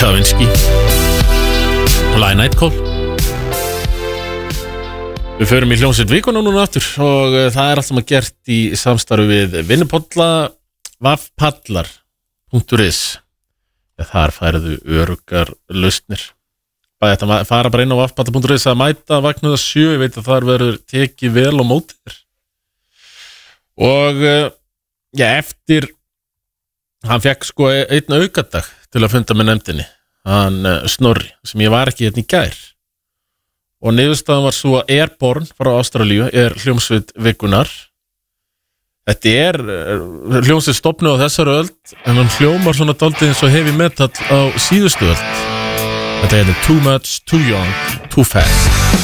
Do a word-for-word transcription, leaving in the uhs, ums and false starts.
Kavinsky og lagið Nightcall. Við förum í hljómsveit vikuna núna aftur og uh, það er allt sem að gert í samstarfi við Vinnupolla vaffpallar punktur is. Ja, þar færðu öruggar lausnir. Bæði þetta fara bara inn á vaffpallar punktur is að mæta vagnuða sjö, ég veit að þar verður tekið vel á móti þér. Og uh, ja, eftir hann fekk sko einn aukadag til að funda með nefndinni, hann uh, Snorri, sem ég var ekki hérna í gær. Og niðurstaðan var svo að Airborne frá Ástralíu er hljómsveit vikunar. Þetta er hljómsveit stofnuð á þessari öld, en hann hljómar svona dálítið eins og heavy metal á síðustu öld. Þetta er Too Much, Too Young, Too Fast.